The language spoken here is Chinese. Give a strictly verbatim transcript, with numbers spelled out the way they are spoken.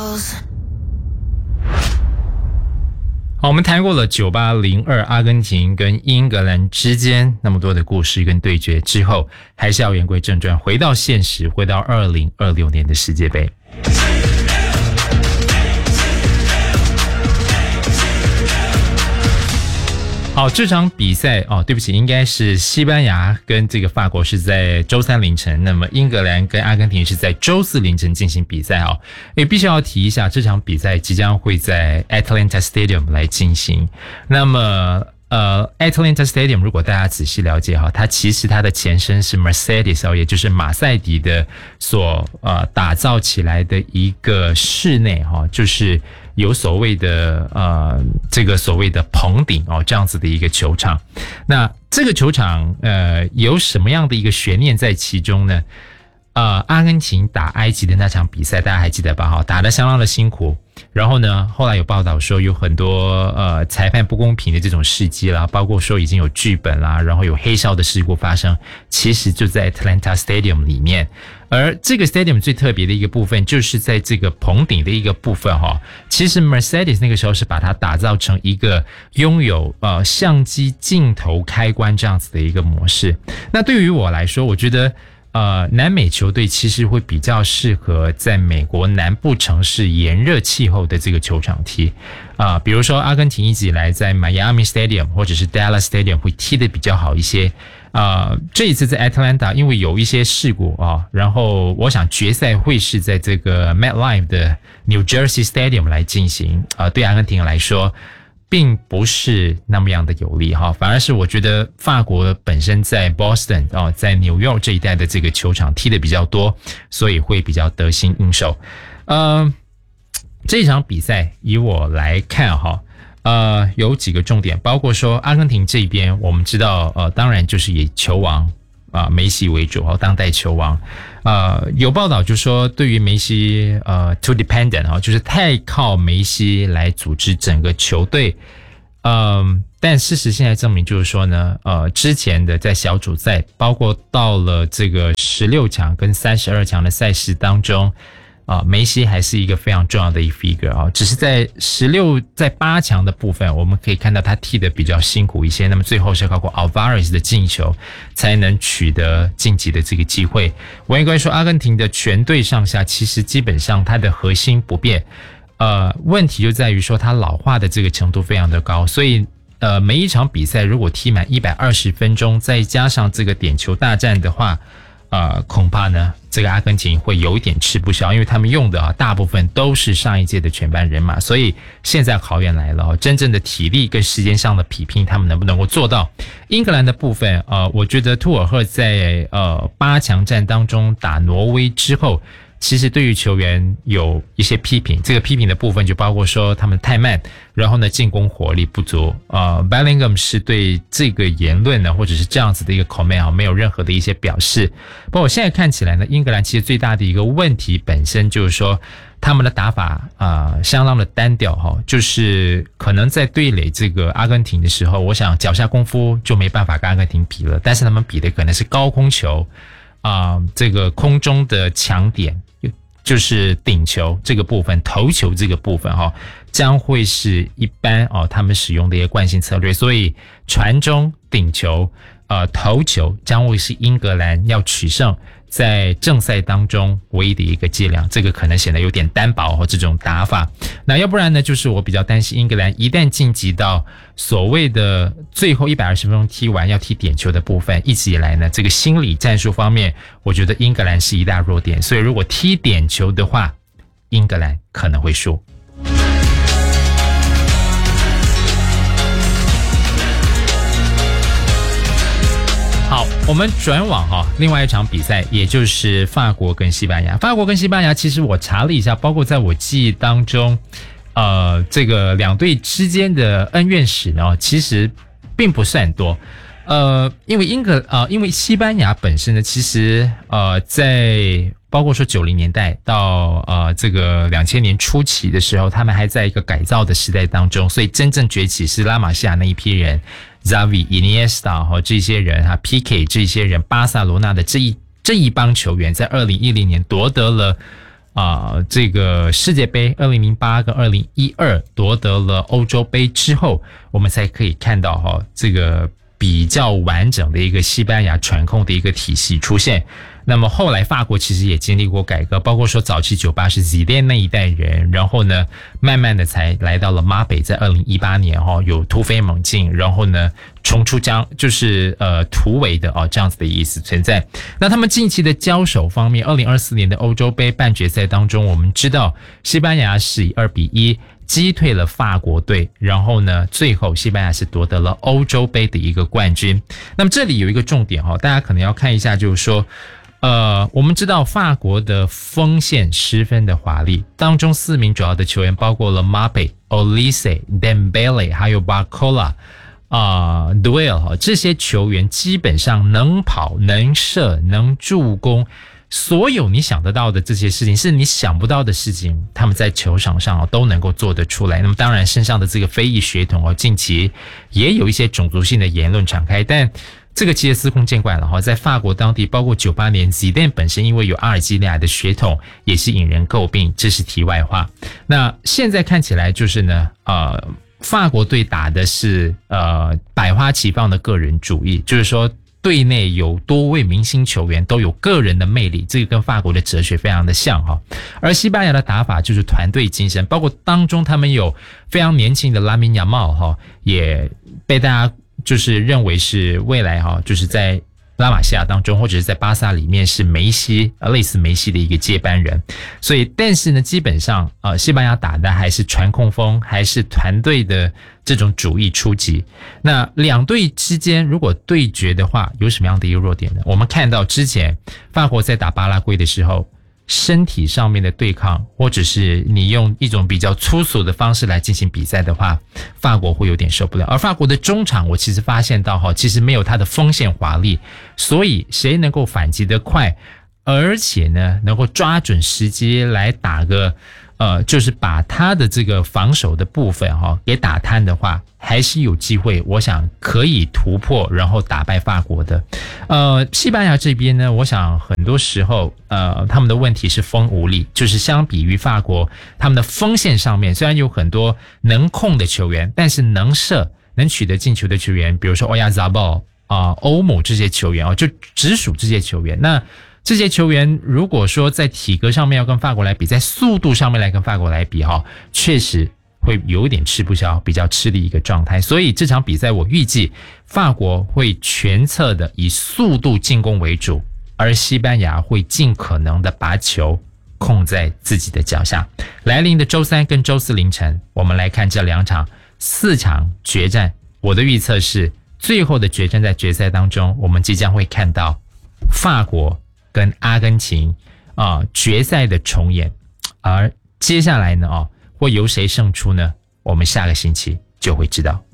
好，我们谈过了九八零二阿根廷跟英格兰之间那么多的故事跟对决之后，还是要言归正传，回到现实，回到二零二六年的世界杯。好，这场比赛哦，对不起，应该是西班牙跟这个法国是在周三凌晨，那么英格兰跟阿根廷是在周四凌晨进行比赛哦。也必须要提一下，这场比赛即将会在 Atlanta Stadium 来进行。那么呃 Atlanta Stadium 如果大家仔细了解哈，它其实它的前身是 Mercedes 哦，也就是马赛迪的所呃打造起来的一个室内哈，就是有所谓的呃这个所谓的棚顶哦，这样子的一个球场。那这个球场呃有什么样的一个悬念在其中呢？呃，阿根廷打埃及的那场比赛，大家还记得吧？哈，打得相当的辛苦。然后呢，后来有报道说有很多呃裁判不公平的这种事迹啦，包括说已经有剧本啦，然后有黑哨的事故发生，其实就在 Atlanta Stadium 里面。而这个 Stadium 最特别的一个部分，就是在这个棚顶的一个部分哈。其实 Mercedes 那个时候是把它打造成一个拥有呃相机镜头开关这样子的一个模式。那对于我来说，我觉得呃，南美球队其实会比较适合在美国南部城市炎热气候的这个球场踢啊、呃，比如说阿根廷一直以来在 Miami Stadium 或者是 Dallas Stadium 会踢得比较好一些啊、呃。这一次在 Atlanta 因为有一些事故啊，然后我想决赛会是在这个 MetLife 的 New Jersey Stadium 来进行啊、呃，对阿根廷来说并不是那么样的有利哈，反而是我觉得法国本身在 Boston 哦，在纽约这一带的这个球场踢的比较多，所以会比较得心应手。呃，这场比赛以我来看哈，呃，有几个重点，包括说阿根廷这边，我们知道呃，当然就是以球王啊、呃、梅西为主哈，当代球王。呃，有报道就说对于梅西呃 too dependent 哈，就是太靠梅西来组织整个球队。嗯、呃，但事实现在证明就是说呢，呃，之前的在小组赛，包括到了这个十六强跟三十二强的赛事当中。啊，梅西还是一个非常重要的一 figure 啊，只是在十六在八强的部分，我们可以看到他踢得比较辛苦一些，那么最后是靠过 Alvarez 的进球才能取得晋级的这个机会。我应该说，阿根廷的全队上下其实基本上它的核心不变，呃，问题就在于说它老化的这个程度非常的高，所以呃每一场比赛如果踢满一百二十分钟，再加上这个点球大战的话。呃，恐怕呢，这个阿根廷会有一点吃不消，因为他们用的啊，大部分都是上一届的全班人马，所以现在考验来了哦，真正的体力跟时间上的比拼，他们能不能够做到？英格兰的部分，呃，我觉得图尔赫在呃八强战当中打挪威之后。其实对于球员有一些批评，这个批评的部分就包括说他们太慢，然后呢进攻火力不足。呃 Bellingham 是对这个言论呢，或者是这样子的一个 comment 啊，没有任何的一些表示。不过我现在看起来呢，英格兰其实最大的一个问题本身就是说他们的打法啊、呃、相当的单调哈，就是可能在对垒这个阿根廷的时候，我想脚下功夫就没办法跟阿根廷比了，但是他们比的可能是高空球啊、呃，这个空中的强点。就是顶球这个部分，投球这个部分哈、哦，将会是一般哦他们使用的一个惯性策略，所以传中、顶球、呃投球将会是英格兰要取胜在正赛当中唯一的一个伎俩，这个可能显得有点单薄和、哦、这种打法。那要不然呢，就是我比较担心英格兰一旦晋级到所谓的最后一百二十分钟踢完要踢点球的部分，一直以来呢，这个心理战术方面，我觉得英格兰是一大弱点，所以如果踢点球的话，英格兰可能会输。好，我们转往哈另外一场比赛，也就是法国跟西班牙。法国跟西班牙，其实我查了一下，包括在我记忆当中，呃，这个两队之间的恩怨史呢，其实并不算多。呃，因为英格呃，因为西班牙本身呢，其实呃，在包括说九零年代到呃这个两千年初期的时候，他们还在一个改造的时代当中，所以真正崛起是拉玛西亚那一批人。Xavi、Iniesta 和这些人哈 ，P K 这些人，巴塞罗那的这一这一帮球员，在二零一零年夺得了啊、呃，这个世界杯二零零八跟二零一二夺得了欧洲杯之后，我们才可以看到哈、哦、这个比较完整的一个西班牙传控的一个体系出现。那么后来法国其实也经历过改革，包括说早期酒吧是吉列那一代人，然后呢慢慢的才来到了马北，在二零一八年哈、哦、有突飞猛进，然后呢冲出江就是呃突围的哦这样子的意思存在。那他们近期的交手方面，二零二四年的欧洲杯半决赛当中，我们知道西班牙是以二比一击退了法国队，然后呢最后西班牙是夺得了欧洲杯的一个冠军。那么这里有一个重点哈、哦，大家可能要看一下，就是说呃，我们知道法国的锋线十分的华丽，当中四名主要的球员包括了 Mbappé、Olise、Dembele 还有 Barcola 啊、呃、Duel 这些球员基本上能跑、能射、能助攻，所有你想得到的这些事情，是你想不到的事情，他们在球场上都能够做得出来。那么当然身上的这个非裔血统哦，近期也有一些种族性的言论敞开，但这个其实司空见惯了哈，在法国当地，包括九八年吉丹本身因为有阿尔及利亚的血统，也是引人诟病，这是题外话。那现在看起来就是呢，呃，法国队打的是呃百花齐放的个人主义，就是说队内有多位明星球员都有个人的魅力，这个跟法国的哲学非常的像哈。而西班牙的打法就是团队精神，包括当中他们有非常年轻的拉米亚茂哈，也被大家就是认为是未来哈，就是在拉玛西亚当中或者是在巴萨里面是梅西类似梅西的一个接班人。所以但是呢基本上呃西班牙打的还是传控风，还是团队的这种主义出击。那两队之间如果对决的话，有什么样的一个弱点呢？我们看到之前法国在打巴拉圭的时候，身体上面的对抗，或者是你用一种比较粗俗的方式来进行比赛的话，法国会有点受不了。而法国的中场我其实发现到哈，其实没有他的锋线华丽，所以谁能够反击得快，而且呢能够抓准时机来打个呃，就是把他的这个防守的部分哈、哦、给打瘫的话，还是有机会，我想可以突破，然后打败法国的。呃，西班牙这边呢，我想很多时候呃他们的问题是锋无力，就是相比于法国，他们的锋线上面虽然有很多能控的球员，但是能射、能取得进球的球员，比如说欧亚扎鲍啊、欧姆这些球员哦，就直属这些球员。那这些球员如果说在体格上面要跟法国来比，在速度上面来跟法国来比哈，确实会有一点吃不消，比较吃力一个状态。所以这场比赛我预计法国会全侧的以速度进攻为主，而西班牙会尽可能的把球控在自己的脚下。来临的周三跟周四凌晨，我们来看这两场四场决战。我的预测是最后的决战在决赛当中，我们即将会看到法国跟阿根廷啊、呃、决赛的重演，而接下来呢啊、哦、会由谁胜出呢？我们下个星期就会知道。